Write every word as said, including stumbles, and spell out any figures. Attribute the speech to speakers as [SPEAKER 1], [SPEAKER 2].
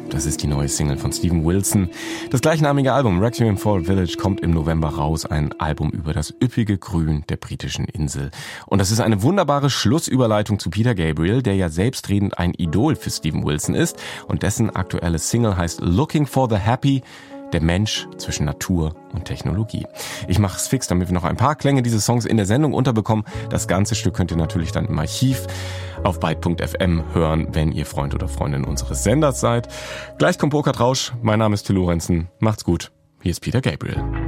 [SPEAKER 1] Das ist die neue Single von Steven Wilson. Das gleichnamige Album Requiem for a Village kommt im November raus. Ein Album über das üppige Grün der britischen Insel. Und das ist eine wunderbare Schlussüberleitung zu Peter Gabriel, der ja selbstredend ein Idol für Steven Wilson ist. Und dessen aktuelle Single heißt Looking for the Happy. Der Mensch zwischen Natur und Technologie. Ich mache es fix, damit wir noch ein paar Klänge dieses Songs in der Sendung unterbekommen. Das ganze Stück könnt ihr natürlich dann im Archiv auf byte punkt f m hören, wenn ihr Freund oder Freundin unseres Senders seid. Gleich kommt Burkhard Rausch. Mein Name ist Till Lorenzen. Macht's gut. Hier ist Peter Gabriel.